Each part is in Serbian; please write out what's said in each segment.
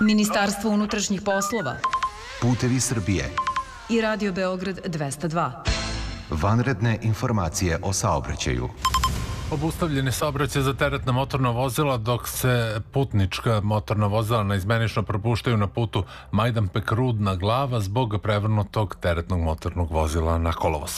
Ministarstvo unutrašnjih poslova, Putevi Srbije i Radio Beograd 202. Vanredne informacije o saobraćaju. Obustavljen je saobraćaj za teretna motorna vozila, dok se putnička motorna vozila naizmenično propuštaju na putu Majdanpek-Rudna Glava zbog prevrnutog teretnog motornog vozila na kolovoz.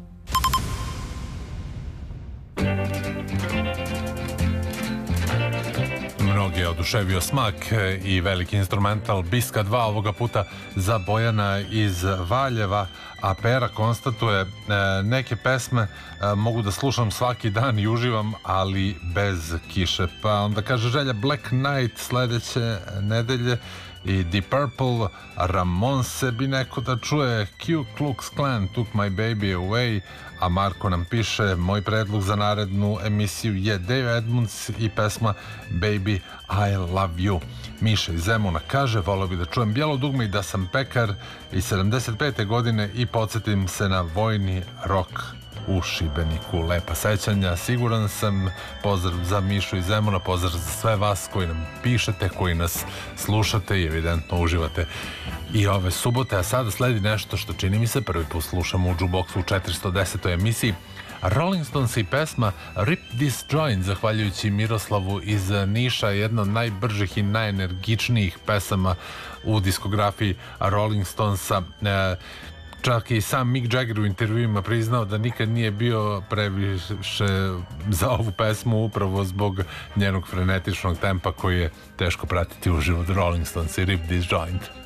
Mnogi je oduševio smak i veliki instrumental Biska 2, ovoga puta za Bojana iz Valjeva, a Pera konstatuje neke pesme mogu da slušam svaki dan i uživam, ali bez kiše. Pa onda kaže želja Black Knight sledeće nedelje i Deep Purple, Ramonse bi neko da čuje, Ku Klux Klan Took My Baby Away, a Marko nam piše moj predlog za narednu emisiju je Dave Edmunds i pesma Baby I Love You. Miša iz Zemuna kaže voleo bi da čujem Bijelo dugme i da sam pekar iz 75. godine i podsjetim se na vojni rok u Šibeniku. Lepa sećanja, siguran sam. Pozdrav za Mišu iz Zemuna, pozdrav za sve vas koji nam pišete, koji nas slušate i evidentno uživate i ove subote. A sada sledi nešto što čini mi se prvi put slušamo u Jukeboxu u 410. emisiji. Rolling Stones i pesma Rip This Joint, zahvaljujući Miroslavu iz Niša, jedna od najbržih i najenergičnijih pesama u diskografiji Rolling Stonesa. Čak i sam Mick Jagger u intervjuima priznao da nikad nije bio previše za ovu pesmu upravo zbog njenog frenetičnog tempa koji je teško pratiti uživo. Rolling Stones i Rip This Joint.